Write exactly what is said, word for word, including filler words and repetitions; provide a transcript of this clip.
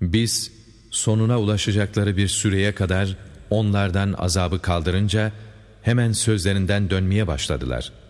Biz sonuna ulaşacakları bir süreye kadar onlardan azabı kaldırınca hemen sözlerinden dönmeye başladılar.